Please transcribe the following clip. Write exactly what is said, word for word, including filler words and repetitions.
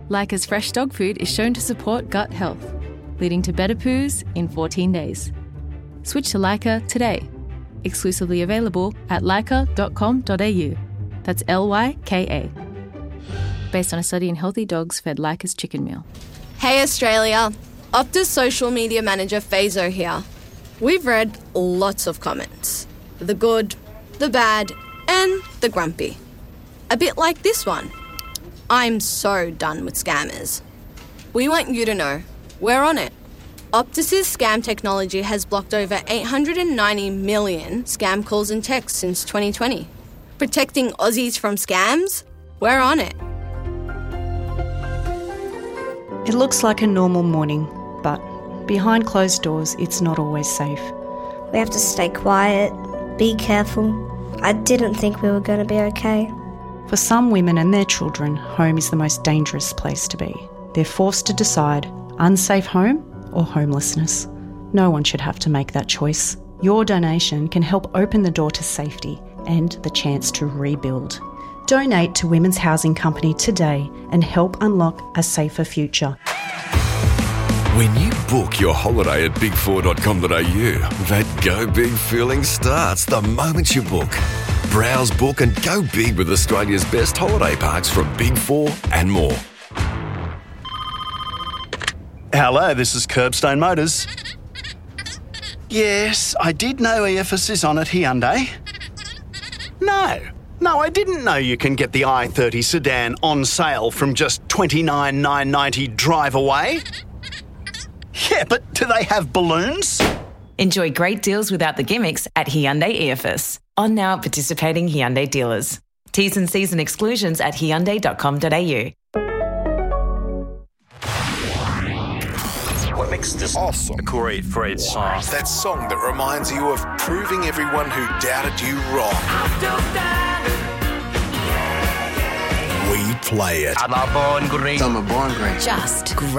Leica's fresh dog food is shown to support gut health, leading to better poos in fourteen days. Switch to Leica today. Exclusively available at leica dot com dot a u. That's L Y K A. Based on a study in healthy dogs fed Leica's chicken meal. Hey Australia, Optus social media manager Fazo here. We've read lots of comments. The good, the bad, and the grumpy. A bit like this one. I'm so done with scammers. We want you to know, we're on it. Optus's scam technology has blocked over eight hundred ninety million scam calls and texts since twenty twenty. Protecting Aussies from scams? We're on it. It looks like a normal morning, but behind closed doors, it's not always safe. We have to stay quiet, be careful. I didn't think we were going to be okay. For some women and their children, home is the most dangerous place to be. They're forced to decide unsafe home or homelessness. No one should have to make that choice. Your donation can help open the door to safety and the chance to rebuild. Donate to Women's Housing Company today and help unlock a safer future. When you book your holiday at big four dot com dot a u, that go big feeling starts the moment you book. Browse, book and go big with Australia's best holiday parks from Big Four and more. Hello, this is Curbstone Motors. Yes, I did know E F S is on at Hyundai. No, no, I didn't know you can get the i thirty sedan on sale from just twenty-nine thousand nine hundred ninety dollars drive away. Yeah, but do they have balloons? Enjoy great deals without the gimmicks at Hyundai E F S. On now at participating Hyundai dealers. T's and C's and exclusions at hyundai dot com dot a u. What makes this awesome? A great, great song. That song that reminds you of proving everyone who doubted you wrong. We play it. I'm born great. I'm born great. Just great.